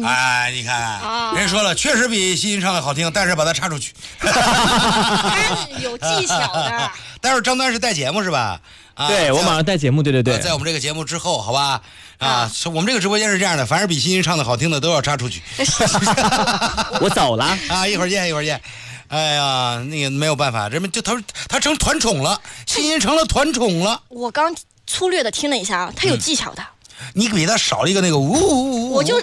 哎，你看，人说了，确实比欣欣唱的好听，但是把它插出去。 有技巧的。 待会儿张端是带节目是吧？ 对，我马上带节目，对， 在我们这个节目之后，好吧？我们这个直播间是这样的，凡是比欣欣唱的好听的都要插出去。 我走了啊，一会儿见。哎呀，那个没有办法，他成团宠了，欣欣成了团宠了。 我刚粗略的听了一下啊，他有技巧的。 你比他少了一个那个呜， 我就